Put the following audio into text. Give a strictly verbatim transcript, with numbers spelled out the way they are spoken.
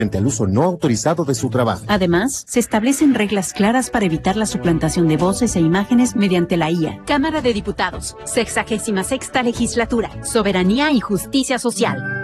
frente al uso no autorizado de su trabajo. Además, se establecen reglas claras para evitar la suplantación de voces e imágenes mediante la I A. Cámara de Diputados, sexagésima sexta legislatura, Soberanía y Justicia Social.